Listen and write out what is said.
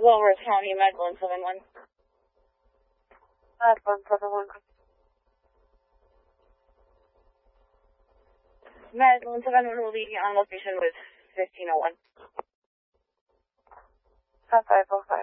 Walworth County, Magdalene 71. Magdalene 71. Magdalene 71 will leave you on location with 1501. 505.